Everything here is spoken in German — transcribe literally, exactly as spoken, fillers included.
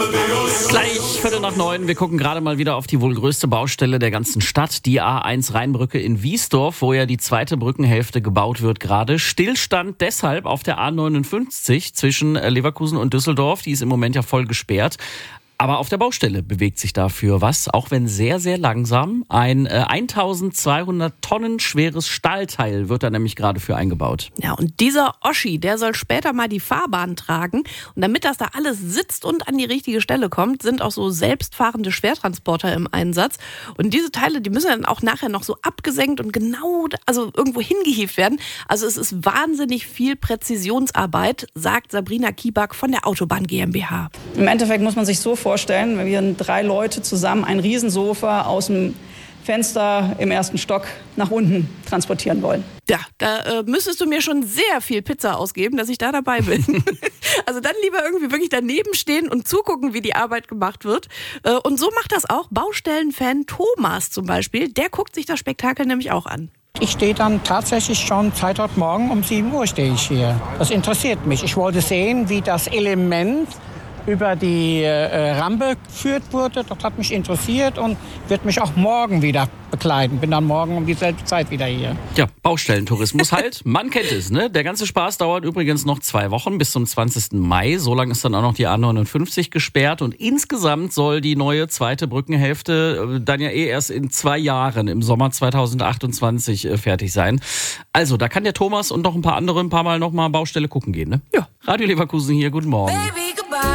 Gleich Viertel nach neun. Wir gucken gerade mal wieder auf die wohl größte Baustelle der ganzen Stadt, die A eins Rheinbrücke in Wiesdorf, wo ja die zweite Brückenhälfte gebaut wird gerade. Stillstand deshalb auf der A neunundfünfzig zwischen Leverkusen und Düsseldorf. Die ist im Moment ja voll gesperrt. Aber auf der Baustelle bewegt sich dafür was, auch wenn sehr, sehr langsam. Ein äh, eintausendzweihundert Tonnen schweres Stahlteil wird da nämlich gerade für eingebaut. Ja, und dieser Oschi, der soll später mal die Fahrbahn tragen. Und damit das da alles sitzt und an die richtige Stelle kommt, sind auch so selbstfahrende Schwertransporter im Einsatz. Und diese Teile, die müssen dann auch nachher noch so abgesenkt und genau also irgendwo hingehievt werden. Also es ist wahnsinnig viel Präzisionsarbeit, sagt Sabrina Kieback von der Autobahn GmbH. Im Endeffekt muss man sich so vorstellen, wenn wir drei Leute zusammen ein Riesensofa aus dem Fenster im ersten Stock nach unten transportieren wollen. Ja, da äh, müsstest du mir schon sehr viel Pizza ausgeben, dass ich da dabei bin. Also dann lieber irgendwie wirklich daneben stehen und zugucken, wie die Arbeit gemacht wird. Äh, und so macht das auch Baustellenfan Thomas zum Beispiel. Der guckt sich das Spektakel nämlich auch an. Ich stehe dann tatsächlich schon seit heute Morgen um sieben Uhr stehe ich hier. Das interessiert mich. Ich wollte sehen, wie das Element über die äh, Rampe geführt wurde. Das hat mich interessiert und wird mich auch morgen wieder begleiten. Bin dann morgen um dieselbe Zeit wieder hier. Ja, Baustellentourismus halt. Man kennt es, ne? Der ganze Spaß dauert übrigens noch zwei Wochen bis zum zwanzigsten Mai. So lange ist dann auch noch die A neunundfünfzig gesperrt. Und insgesamt soll die neue zweite Brückenhälfte dann ja eh erst in zwei Jahren, im Sommer zweitausendachtundzwanzig, fertig sein. Also, da kann der Thomas und noch ein paar andere ein paar Mal noch mal Baustelle gucken gehen, ne? Ja. Radio Leverkusen hier, guten Morgen. Baby.